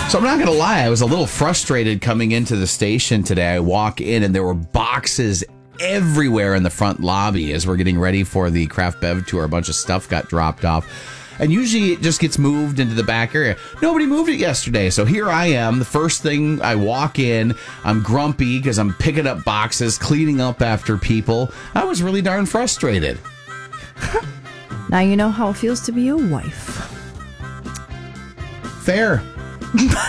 So I'm not going to lie, I was a little frustrated coming into the station today. I walk in and there were boxes everywhere in the front lobby as we're getting ready for the craft bev tour. A bunch of stuff got dropped off. And usually it just gets moved into the back area. Nobody moved it yesterday. So here I am. The first thing I walk in, I'm grumpy because I'm picking up boxes, cleaning up after people. I was really darn frustrated. Now you know how it feels to be a wife. Fair.